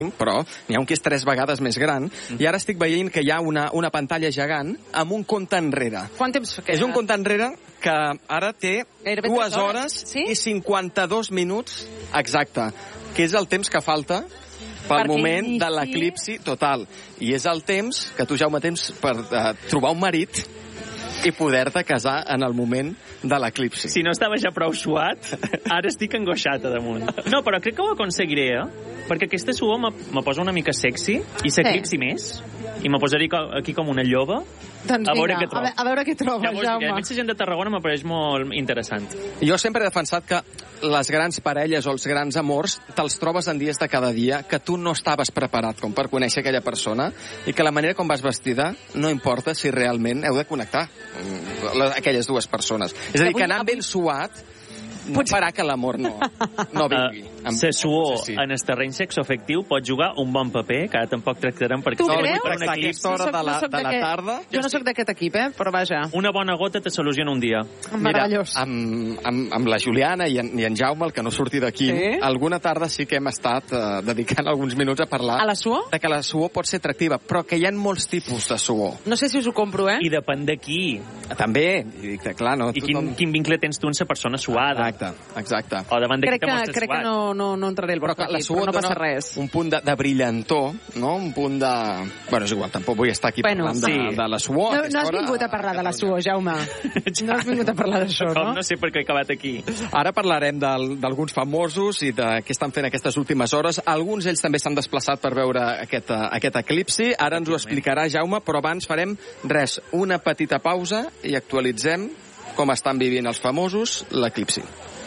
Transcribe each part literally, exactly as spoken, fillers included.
però n'hi ha un que és tres vegades més gran, i ara estic veient que hi ha una, una pantalla gegant amb un compte enrere. Quant temps fa que... És un compte enrere que ara té Gairebé dues tres hores sí? i cinquanta-dos minuts exacte, que és el temps que falta pel Perquè moment inici... de l'eclipsi total. I és el temps que tu, Jaume, tens per uh, trobar un marit i poder-te casar en el moment de l'eclipsi. Si no estava ja prou suat, ara estic angoixat a damunt. No, però crec que ho aconseguiré, eh? Perquè aquesta suor me, me posa una mica sexy i s'eclipsi sí. més. I me posaré aquí com una lloba. Doncs a veure vinga, què trobo. A, ve, a veure què trobes, Llavors, Jaume. a més, la gent de Tarragona m'apareix molt interessant. Jo sempre he defensat que les grans parelles o els grans amors te'ls trobes en dies de cada dia que tu no estaves preparat com per conèixer aquella persona i que la manera com vas vestida no importa si realment heu de connectar aquelles dues persones. És a dir, que anar ben suat no farà que l'amor no, no vingui. Uh, ser suor sí. en el terreny sexoafectiu pot jugar un bon paper, que ara tampoc tractarem perquè... Tu creus? Per aquesta hora de la, de la tarda... Jo no sóc d'aquest equip, eh? Però vaja. Una bona gota te soluciona un dia. Meravellós. Mira, amb, amb, amb la Juliana i en, i en Jaume, el que no surti d'aquí, sí? alguna tarda sí que hem estat uh, dedicant alguns minuts a parlar... A la suor? De que la suor pot ser atractiva, però que hi ha molts tipus de suor. No sé si us ho compro, eh? I depèn de qui. També, i dic, clar, no... I quin, quin vincle tens tu amb la persona suada. Exacte, exacte. O davant de crec qui te mostres crec suat. que no, no, no entraré al vostre equip, però no passa res. Un punt de, de brillantor, no? Un punt de... Bueno, és igual, tampoc vull estar aquí bueno, parlant sí. de, de la suor. No, no has hora, vingut a parlar de la suor, Jaume. No has vingut a parlar d'això, no? Com? No sé per què he acabat aquí. Ara parlarem d'alguns famosos i de què estan fent aquestes últimes hores. Alguns ells també s'han desplaçat per veure aquest, aquest eclipsi. Ara ens ho explicarà Jaume, però abans farem res, una petita pausa i actualitzem com estan vivint els famosos l'eclipsi.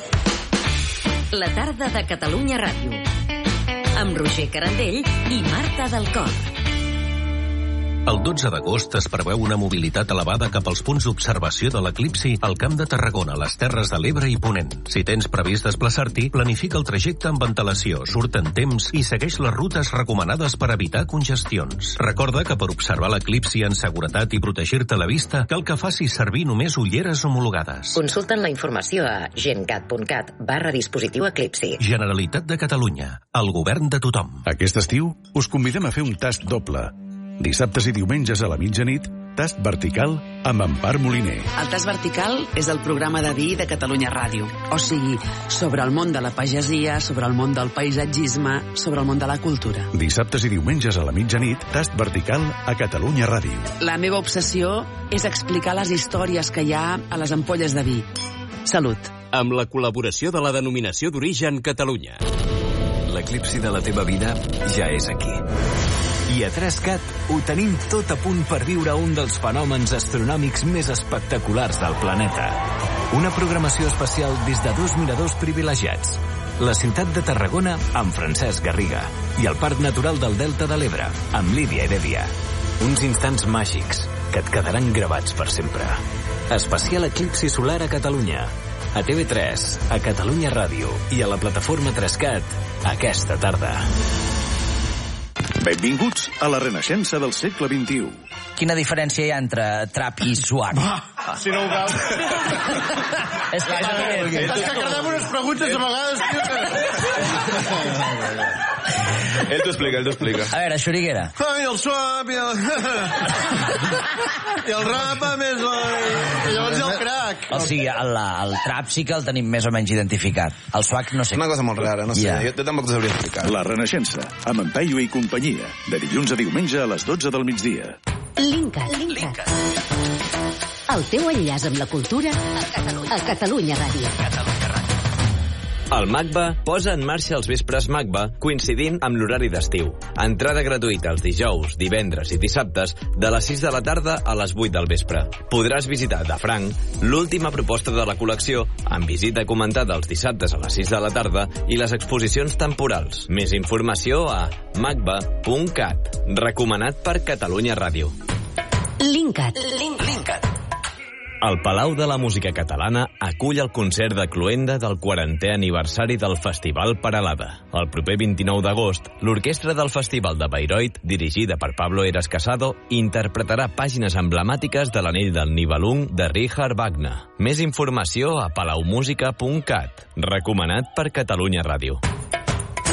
La tarda de Catalunya Ràdio, amb Roger Carandell i Marta del Cor. El dotze d'agost es preveu una mobilitat elevada cap als punts d'observació de l'eclipsi al Camp de Tarragona, les Terres de l'Ebre i Ponent. Si tens previst desplaçar-t'hi, planifica el trajecte amb antelació, surt en temps i segueix les rutes recomanades per evitar congestions. Recorda que per observar l'eclipsi en seguretat i protegir-te la vista, cal que facis servir només ulleres homologades. Consulten la informació a gencat.cat barra dispositiu eclipsi. Generalitat de Catalunya, el govern de tothom. Aquest estiu us convidem a fer un tast doble. Dissabtes i diumenges a la mitjanit, tast vertical amb Empar Moliner. El tast vertical és el programa de vi de Catalunya Ràdio. O sigui, sobre el món de la pagesia, sobre el món del paisatgisme, sobre el món de la cultura. Dissabtes i diumenges a la mitjanit, tast vertical a Catalunya Ràdio. La meva obsessió és explicar les històries que hi ha a les ampolles de vi. Salut. Amb la col·laboració de la Denominació d'Origen Catalunya. L'eclipsi de la teva vida ja és aquí. I a tres cat ho tenim tot a punt per viure un dels fenòmens astronòmics més espectaculars del planeta. Una programació especial des de dos miradors privilegiats. La ciutat de Tarragona amb Francesc Garriga i el Parc Natural del Delta de l'Ebre amb Lídia Heredia. Uns instants màgics que et quedaran gravats per sempre. Especial eclipsi solar a Catalunya. A T V tres, a Catalunya Ràdio i a la plataforma tres cat aquesta tarda. Benvinguts a la renaixença del segle vint-i-u. Quina diferència hi ha entre trap i suar? Ah, si no ho veus... És que, és és que cardem unes preguntes a vegades... Ell t'ho explica, ell t'ho explica. A veure, Xuriguera. Ai, el suap i el... I el rap, a més, la... i llavors hi ha el crack. O sigui, el, el trap sí que el tenim més o menys identificat. El swag no sé. Una cosa molt rara, no sé, yeah. jo tampoc t'ho sabria explicar. La renaixença, amb en Peyu i companyia, de dilluns a diumenge a les dotze del migdia. Linkat. Linkat. El teu enllaç amb la cultura a Catalunya, a Catalunya Ràdio. Catalunya Ràdio. El MACBA posa en marxa els vespres MACBA coincidint amb l'horari d'estiu. Entrada gratuïta els dijous, divendres i dissabtes de les sis de la tarda a les vuit del vespre. Podràs visitar de franc l'última proposta de la col·lecció amb visita comentada els dissabtes a les sis de la tarda i les exposicions temporals. Més informació a macba punt cat. Recomanat per Catalunya Ràdio. Linkat. Linkat. El Palau de la Música Catalana acull el concert de cloenda del quarantè aniversari del Festival Peralada. El proper vint-i-nou d'agost, l'orquestra del Festival de Bayreuth, dirigida per Pablo Eras Casado, interpretarà pàgines emblemàtiques de l'anell del Nibelung de Richard Wagner. Més informació a palaumusica punt cat. Recomanat per Catalunya Ràdio.